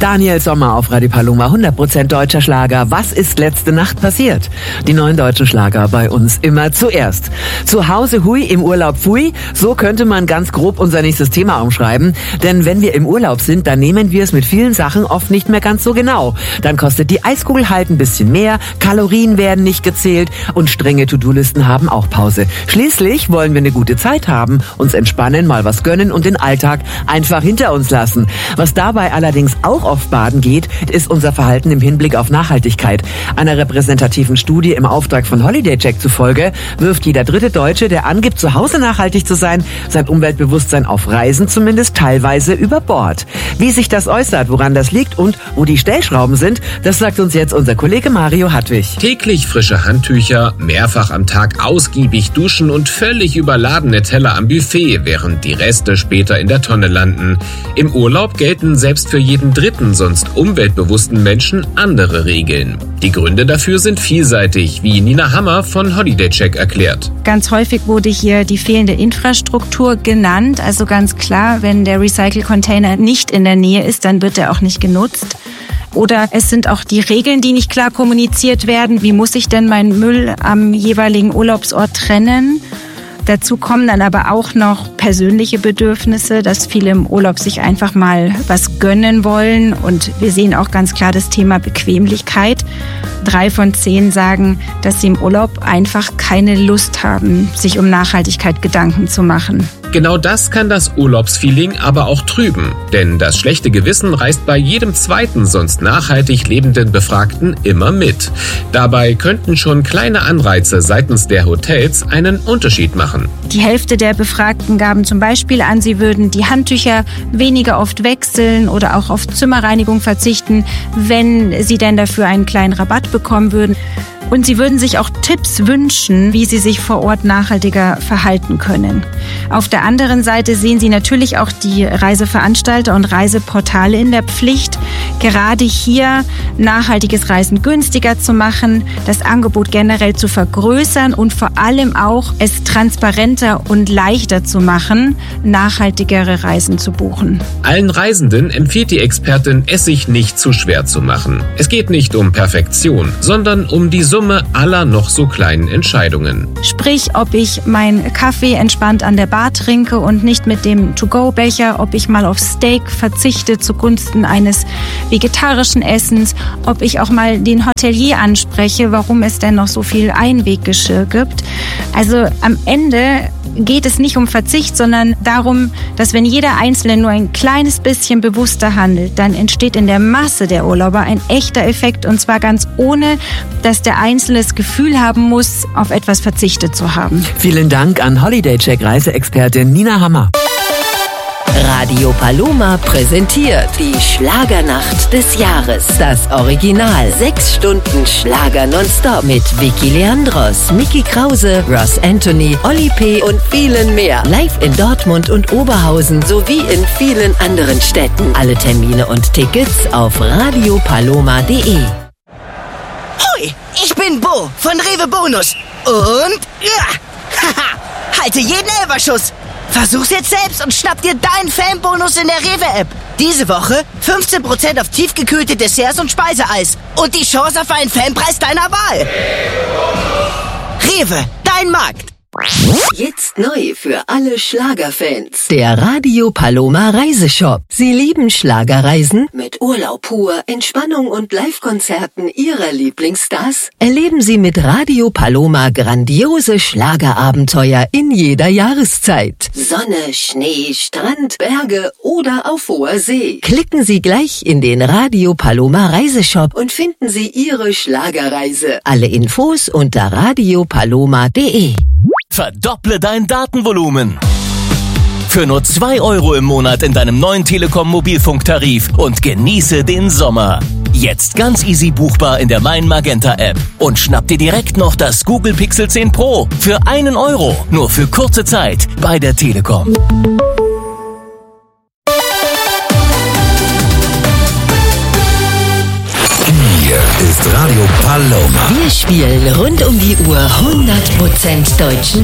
Daniel Sommer auf Radio Paloma, 100% deutscher Schlager. Was ist letzte Nacht passiert? Die neuen deutschen Schlager bei uns immer zuerst. Zu Hause hui, im Urlaub pfui. So könnte man ganz grob unser nächstes Thema umschreiben. Denn wenn wir im Urlaub sind, dann nehmen wir es mit vielen Sachen oft nicht mehr ganz so genau. Dann kostet die Eiskugel halt ein bisschen mehr, Kalorien werden nicht gezählt und strenge To-Do-Listen haben auch Pause. Schließlich wollen wir eine gute Zeit haben, uns entspannen, mal was gönnen und den Alltag einfach hinter uns lassen. Was dabei allerdings auch oft baden geht, ist unser Verhalten im Hinblick auf Nachhaltigkeit. Einer repräsentativen Studie im Auftrag von Holiday Check zufolge wirft jeder dritte Deutsche, der angibt, zu Hause nachhaltig zu sein, sein Umweltbewusstsein auf Reisen zumindest teilweise über Bord. Wie sich das äußert, woran das liegt und wo die Stellschrauben sind, das sagt uns jetzt unser Kollege Mario Hartwig. Täglich frische Handtücher, mehrfach am Tag ausgiebig duschen und völlig überladene Teller am Buffet, während die Reste später in der Tonne landen. Im Urlaub gelten selbst für jeden dritten sonst umweltbewussten Menschen andere Regeln. Die Gründe dafür sind vielseitig, wie Nina Hammer von Holiday Check erklärt. Ganz häufig wurde hier die fehlende Infrastruktur genannt. Also ganz klar, wenn der Recycle-Container nicht in der Nähe ist, dann wird er auch nicht genutzt. Oder es sind auch die Regeln, die nicht klar kommuniziert werden. Wie muss ich denn meinen Müll am jeweiligen Urlaubsort trennen? Dazu kommen dann aber auch noch persönliche Bedürfnisse, dass viele im Urlaub sich einfach mal was gönnen wollen. Und wir sehen auch ganz klar das Thema Bequemlichkeit. 3 von 10 sagen, dass sie im Urlaub einfach keine Lust haben, sich um Nachhaltigkeit Gedanken zu machen. Genau das kann das Urlaubsfeeling aber auch trüben. Denn das schlechte Gewissen reißt bei jedem zweiten sonst nachhaltig lebenden Befragten immer mit. Dabei könnten schon kleine Anreize seitens der Hotels einen Unterschied machen. Die Hälfte der Befragten gaben zum Beispiel an, sie würden die Handtücher weniger oft wechseln oder auch auf Zimmerreinigung verzichten, wenn sie denn dafür einen kleinen Rabatt bekommen würden. Und sie würden sich auch Tipps wünschen, wie sie sich vor Ort nachhaltiger verhalten können. Auf der anderen Seite sehen Sie natürlich auch die Reiseveranstalter und Reiseportale in der Pflicht, gerade hier nachhaltiges Reisen günstiger zu machen, das Angebot generell zu vergrößern und vor allem auch es transparenter und leichter zu machen, nachhaltigere Reisen zu buchen. Allen Reisenden empfiehlt die Expertin, es sich nicht zu schwer zu machen. Es geht nicht um Perfektion, sondern um die Summe aller noch so kleinen Entscheidungen. Sprich, ob ich meinen Kaffee entspannt an der Bar trinke und nicht mit dem To-Go-Becher, ob ich mal auf Steak verzichte zugunsten eines vegetarischen Essens, ob ich auch mal den Hotelier anspreche, warum es denn noch so viel Einweggeschirr gibt. Also am Ende geht es nicht um Verzicht, sondern darum, dass wenn jeder Einzelne nur ein kleines bisschen bewusster handelt, dann entsteht in der Masse der Urlauber ein echter Effekt, und zwar ganz ohne, dass der Einzelne das Gefühl haben muss, auf etwas verzichtet zu haben. Vielen Dank an Holiday Check Reiseexpertin Nina Hammer. Radio Paloma präsentiert die Schlagernacht des Jahres. Das Original. 6 Stunden Schlager nonstop mit Vicky Leandros, Micky Krause, Ross Anthony, Oli P. und vielen mehr. Live in Dortmund und Oberhausen sowie in vielen anderen Städten. Alle Termine und Tickets auf radiopaloma.de. Hoi, ich bin Bo von Rewe Bonus. Und ja, halte jeden Elferschuss. Versuch's jetzt selbst und schnapp dir deinen Fanbonus in der Rewe-App. Diese Woche 15% auf tiefgekühlte Desserts und Speiseeis. Und die Chance auf einen Fanpreis deiner Wahl. Rewe, dein Markt. Jetzt neu für alle Schlagerfans. Der Radio Paloma Reiseshop. Sie lieben Schlagerreisen? Mit Urlaub pur, Entspannung und Live-Konzerten Ihrer Lieblingsstars? Erleben Sie mit Radio Paloma grandiose Schlagerabenteuer in jeder Jahreszeit. Sonne, Schnee, Strand, Berge oder auf hoher See. Klicken Sie gleich in den Radio Paloma Reiseshop und finden Sie Ihre Schlagerreise. Alle Infos unter radiopaloma.de. Verdopple dein Datenvolumen. Für nur 2 € im Monat in deinem neuen Telekom Mobilfunktarif und genieße den Sommer. Jetzt ganz easy buchbar in der Mein Magenta App. Und schnapp dir direkt noch das Google Pixel 10 Pro für 1 €. Nur für kurze Zeit bei der Telekom. Hier ist Radio Paloma. Wir spielen rund um die Uhr 100% deutschen